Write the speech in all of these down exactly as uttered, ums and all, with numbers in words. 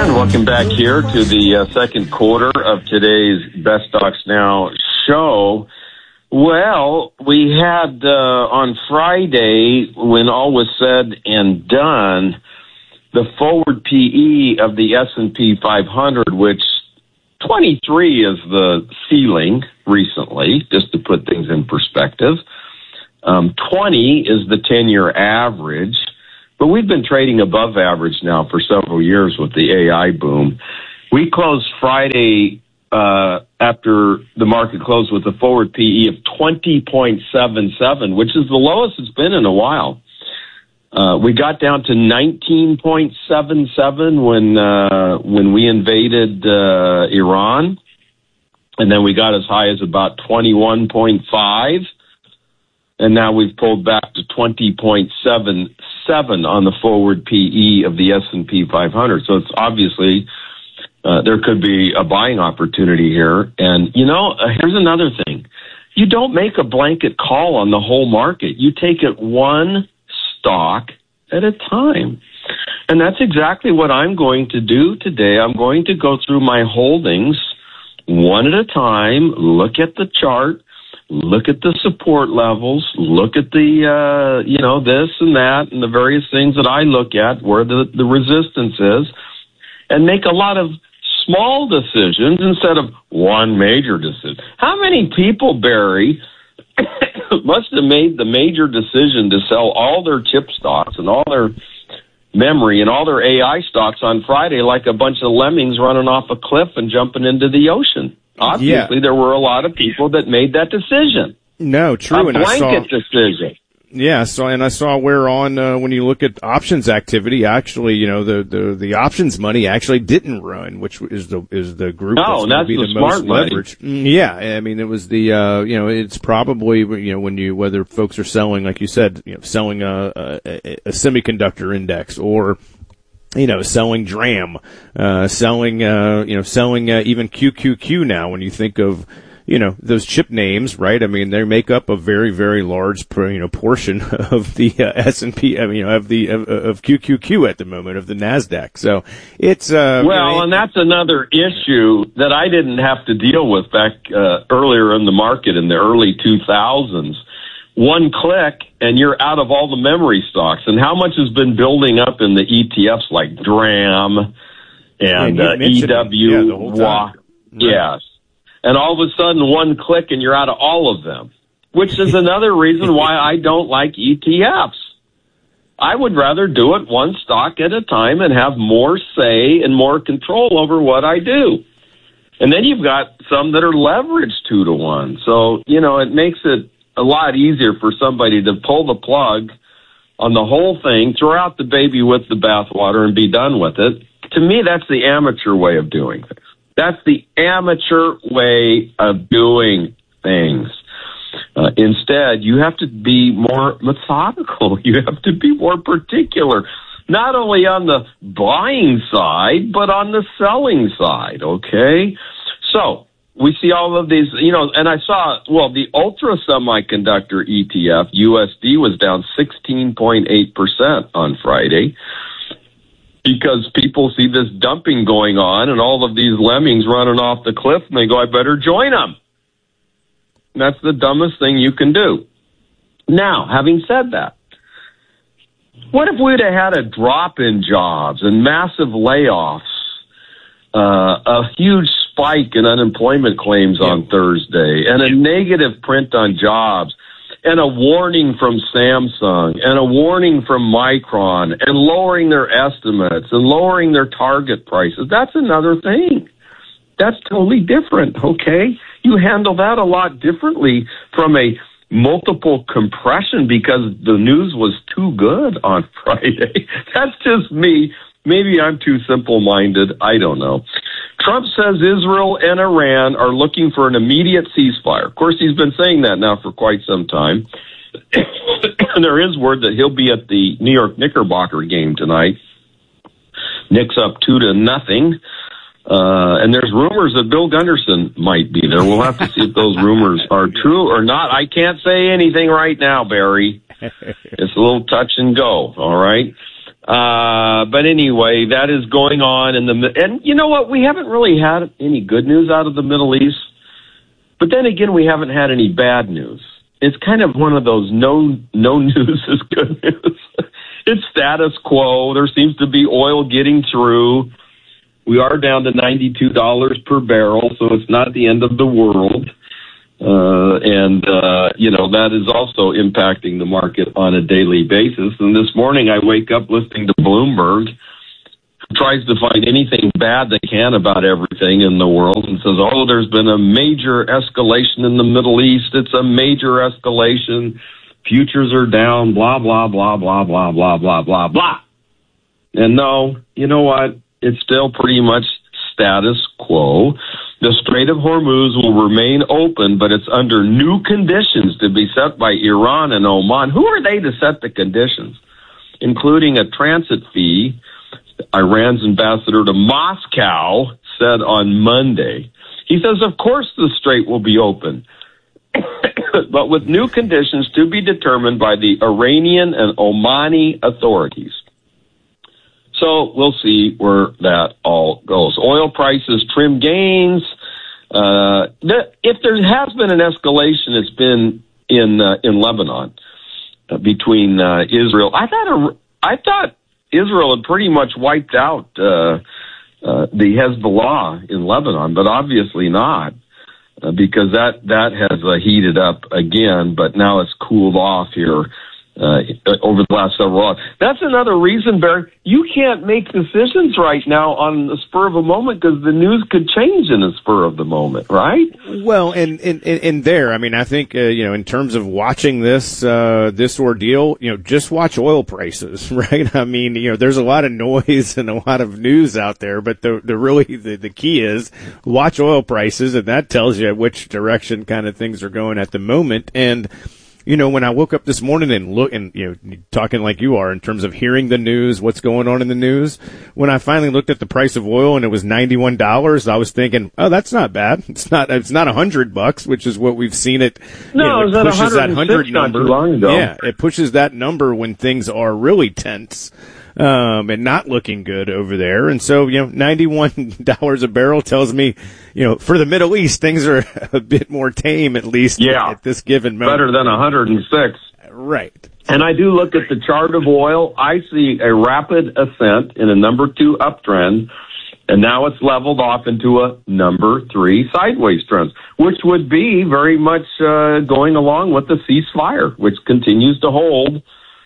And welcome back here to the uh, second quarter of today's Best Stocks Now show. Well, we had uh, on Friday, when all was said and done, the forward P E of the S and P five hundred, which twenty-three is the ceiling recently, just to put things in perspective. Um, twenty is the ten-year average. But we've been trading above average now for several years with the A I boom. We closed Friday uh, after the market closed with a forward P E of twenty point seven seven, which is the lowest it's been in a while. Uh, we got down to nineteen point seven seven when uh, when we invaded uh, Iran, and then we got as high as about twenty-one point five. And now we've pulled back to twenty point seven seven on the forward P E of the S and P five hundred. So it's obviously uh, there could be a buying opportunity here. And, you know, uh, here's another thing. You don't make a blanket call on the whole market. You take it one stock at a time. And that's exactly what I'm going to do today. I'm going to go through my holdings one at a time, look at the chart, look at the support levels, look at the, uh, you know, this and that and the various things that I look at where the, the resistance is, and make a lot of small decisions instead of one major decision. How many people, Barry, must have made the major decision to sell all their chip stocks and all their memory and all their A I stocks on Friday like a bunch of lemmings running off a cliff and jumping into the ocean? Obviously, yeah. There were a lot of people that made that decision. No, true. A and blanket I saw, decision. Yeah, so and I saw where on uh, when you look at options activity, actually, you know, the, the, the options money actually didn't run, which is the is the group no, that's, that's be the, the smart most leveraged. Money. Yeah, I mean, it was the uh, you know, it's probably you know when you whether folks are selling, like you said, you know, selling a, a, a semiconductor index or you know, selling DRAM, uh, selling, uh, you know, selling, uh, even Q Q Q now when you think of, you know, those chip names, right? I mean, they make up a very, very large, you know, portion of the uh, S and P, I mean, you know, of the, of, of Q Q Q at the moment, of the NASDAQ. So it's, uh, well, you know, and that's another issue that I didn't have to deal with back, uh, earlier in the market in the early two thousands. One click and you're out of all the memory stocks. And how much has been building up in the E T Fs like DRAM and uh, E W? Yeah, right. Yes. And all of a sudden, one click and you're out of all of them, which is another reason why I don't like E T Fs. I would rather do it one stock at a time and have more say and more control over what I do. And then you've got some that are leveraged two to one. So, you know, it makes it a lot easier for somebody to pull the plug on the whole thing, throw out the baby with the bathwater and be done with it. To me, that's the amateur way of doing things. That's the amateur way of doing things. Uh, instead, you have to be more methodical. You have to be more particular, not only on the buying side, but on the selling side, okay? So, we see all of these, you know, and I saw, well, the ultra semiconductor E T F, U S D, was down sixteen point eight percent on Friday because people see this dumping going on and all of these lemmings running off the cliff and they go, I better join them. And that's the dumbest thing you can do. Now, having said that, what if we'd have had a drop in jobs and massive layoffs, uh, a huge spike in unemployment claims yeah. on Thursday, and a negative print on jobs, and a warning from Samsung, and a warning from Micron, and lowering their estimates, and lowering their target prices? That's another thing. That's totally different, okay? You handle that a lot differently from a multiple compression because the news was too good on Friday. That's just me. Maybe I'm too simple-minded. I don't know. Trump says Israel and Iran are looking for an immediate ceasefire. Of course, he's been saying that now for quite some time. And there is word that he'll be at the New York Knickerbocker game tonight. Knicks up two to nothing. Uh, and there's rumors that Bill Gunderson might be there. We'll have to see if those rumors are true or not. I can't say anything right now, Barry. It's a little touch and go, all right? Uh, but anyway, that is going on in the, and you know what? We haven't really had any good news out of the Middle East, but then again, we haven't had any bad news. It's kind of one of those no, no news is good news. It's status quo. There seems to be oil getting through. We are down to ninety-two dollars per barrel, so it's not the end of the world. Uh, and, uh, you know, that is also impacting the market on a daily basis. And this morning I wake up listening to Bloomberg, who tries to find anything bad they can about everything in the world and says, oh, there's been a major escalation in the Middle East. It's a major escalation. Futures are down, blah, blah, blah, blah, blah, blah, blah, blah, blah. And no, you know what? It's still pretty much status quo. The Strait of Hormuz will remain open, but it's under new conditions to be set by Iran and Oman. Who are they to set the conditions? Including a transit fee, Iran's ambassador to Moscow said on Monday. He says, of course the strait will be open, but with new conditions to be determined by the Iranian and Omani authorities. So we'll see where that all goes. Oil prices trim gains. Uh, the, if there has been an escalation, it's been in uh, in Lebanon uh, between uh, Israel. I thought a, I thought Israel had pretty much wiped out uh, uh, the Hezbollah in Lebanon, but obviously not, uh, because that that has uh, heated up again. But now it's cooled off here. Uh, over the last several hours. That's another reason, Barry, you can't make decisions right now on the spur of a moment because the news could change in the spur of the moment, right? Well, and, and, and there, I mean, I think, uh, you know, in terms of watching this, uh, this ordeal, you know, just watch oil prices, right? I mean, you know, there's a lot of noise and a lot of news out there, but the, the really, the, the key is watch oil prices, and that tells you which direction kind of things are going at the moment. And, you know, when I woke up this morning and look and, you know, talking like you are in terms of hearing the news, what's going on in the news, when I finally looked at the price of oil and it was ninety-one dollars, I was thinking, oh, that's not bad. It's not, it's not a hundred bucks, which is what we've seen it. No, you know, it it pushes that hundred number. Not too long ago. Yeah, it pushes that number when things are really tense. Um, and not looking good over there. And so, you know, ninety-one dollars a barrel tells me, you know, for the Middle East, things are a bit more tame, at least yeah, at this given moment. Better than one hundred six. Right. And I do look at the chart of oil. I see a rapid ascent in a number two uptrend, and now it's leveled off into a number three sideways trend, which would be very much uh, going along with the ceasefire, which continues to hold.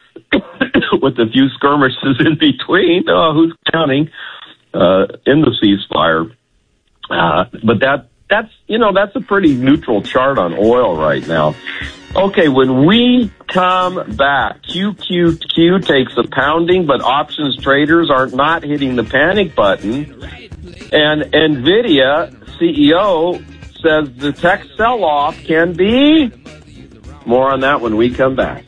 With a few skirmishes in between, oh, who's counting, uh, in the ceasefire. Uh, but that, that's, you know, that's a pretty neutral chart on oil right now. Okay, when we come back, Q Q Q takes a pounding, but options traders are not hitting the panic button. And NVIDIA C E O says the tech sell-off can be... More on that when we come back.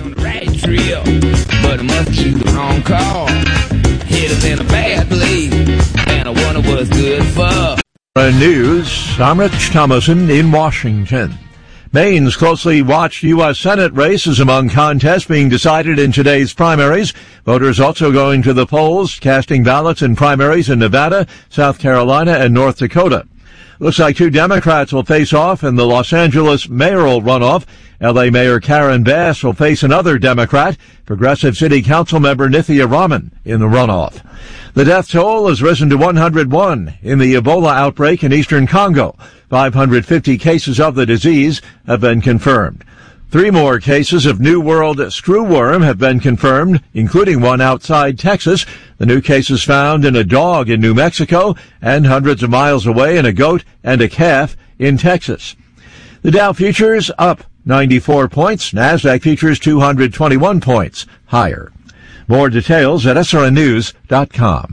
Trail, but I must keep the wrong call. Hit us in a bad place, and I wonder what it's good for. News, I'm Rich Thomason in Washington. Maine's closely watched U S Senate race is among contests being decided in today's primaries. Voters also going to the polls, casting ballots in primaries in Nevada, South Carolina, and North Dakota. Looks like two Democrats will face off in the Los Angeles mayoral runoff. L A Mayor Karen Bass will face another Democrat, Progressive City Council member Nithya Raman, in the runoff. The death toll has risen to one hundred one in the Ebola outbreak in eastern Congo. five hundred fifty cases of the disease have been confirmed. Three more cases of New World screwworm have been confirmed, including one outside Texas. The new cases found in a dog in New Mexico and hundreds of miles away in a goat and a calf in Texas. The Dow futures up ninety-four points. NASDAQ futures two hundred twenty-one points higher. More details at S R N news dot com.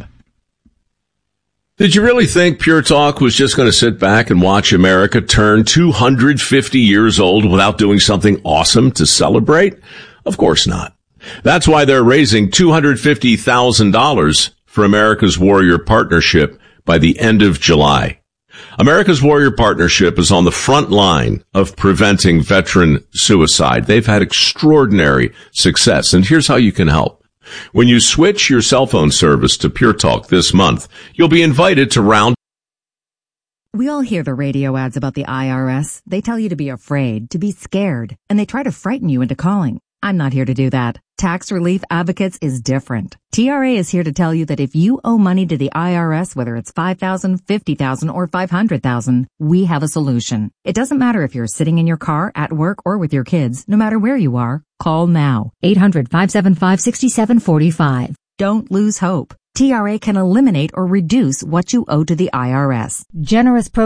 Did you really think Pure Talk was just going to sit back and watch America turn two hundred fifty years old without doing something awesome to celebrate? Of course not. That's why they're raising two hundred fifty thousand dollars for America's Warrior Partnership by the end of July. America's Warrior Partnership is on the front line of preventing veteran suicide. They've had extraordinary success, and here's how you can help. When you switch your cell phone service to Pure Talk this month, you'll be invited to round. We all hear the radio ads about the I R S. They tell you to be afraid, to be scared, and they try to frighten you into calling. I'm not here to do that. Tax Relief Advocates is different. T R A is here to tell you that if you owe money to the I R S, whether it's five thousand dollars, fifty thousand dollars, or five hundred thousand dollars, we have a solution. It doesn't matter if you're sitting in your car, at work, or with your kids. No matter where you are, call now. eight hundred, five seven five, six seven four five. Don't lose hope. T R A can eliminate or reduce what you owe to the I R S. Generous pro